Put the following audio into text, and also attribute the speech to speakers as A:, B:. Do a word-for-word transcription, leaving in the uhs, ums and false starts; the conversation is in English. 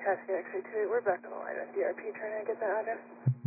A: Cascade X-ray two, we're back on the line at D R P trying to get that address.